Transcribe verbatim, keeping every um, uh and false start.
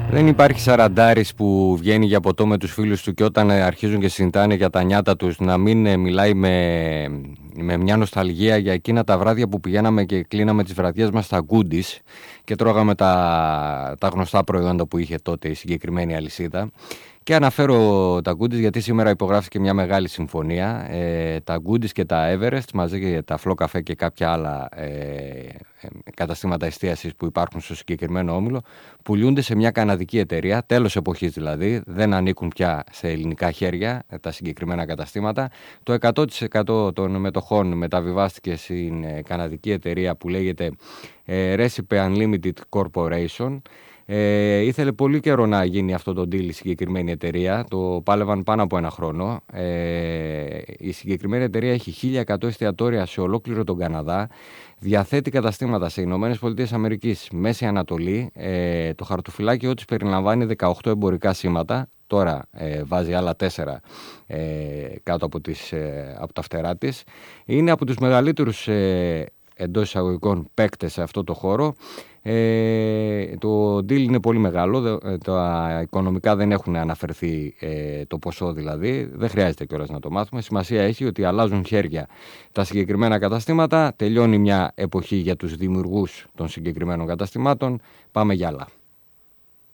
Δεν υπάρχει σαραντάρης που βγαίνει για ποτό με τους φίλους του και όταν αρχίζουν και συζητάνε για τα νιάτα τους να μην μιλάει με, με μια νοσταλγία για εκείνα τα βράδια που πηγαίναμε και κλείναμε τις βραδιές μας στα Goodies και τρώγαμε τα, τα γνωστά προϊόντα που είχε τότε η συγκεκριμένη αλυσίδα. Και αναφέρω τα Goodies γιατί σήμερα υπογράφηκε μια μεγάλη συμφωνία. Ε, τα Goodies και τα Everest μαζί και τα Φλο Καφέ και κάποια άλλα ε, ε, καταστήματα εστίασης που υπάρχουν στο συγκεκριμένο όμιλο πουλούνται σε μια καναδική εταιρεία, τέλος εποχής δηλαδή, δεν ανήκουν πια σε ελληνικά χέρια ε, τα συγκεκριμένα καταστήματα. Το εκατό τοις εκατό των μετοχών μεταβιβάστηκε στην ε, καναδική εταιρεία που λέγεται ε, Recipe Unlimited Corporation. Ε, ήθελε πολύ καιρό να γίνει αυτό το deal η συγκεκριμένη εταιρεία, το πάλευαν πάνω από ένα χρόνο. Ε, η συγκεκριμένη εταιρεία έχει χίλια εκατό εστιατόρια σε ολόκληρο τον Καναδά, διαθέτει καταστήματα σε Ηνωμένες Πολιτείες Αμερικής, Μέση Ανατολή, ε, το χαρτοφυλάκιό της περιλαμβάνει δεκαοκτώ εμπορικά σήματα, τώρα ε, βάζει άλλα τέσσερα ε, κάτω από, τις, ε, από τα φτερά της. Είναι από τους μεγαλύτερους ε, εντός εισαγωγικών παίκτες σε αυτό το χώρο. Ε, το deal είναι πολύ μεγάλο, τα οικονομικά δεν έχουν αναφερθεί ε, το ποσό δηλαδή, δεν χρειάζεται κιόλας να το μάθουμε. Σημασία έχει ότι αλλάζουν χέρια τα συγκεκριμένα καταστήματα, τελειώνει μια εποχή για τους δημιουργούς των συγκεκριμένων καταστημάτων, πάμε για άλλα.